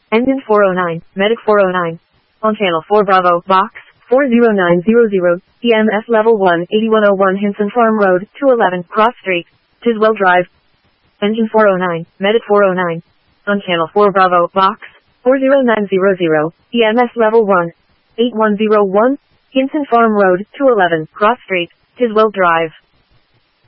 Engine 409, Medic 409. On channel 4 Bravo, box 40900, EMS level 1, 8101 Hinson Farm Road, 211, Cross Street, Tiswell Drive. Engine 409, Medic 409. On channel 4 Bravo, box 40900, EMS level 1, 8101, Hinson Farm Road, 211, Cross Street, Tiswell Drive.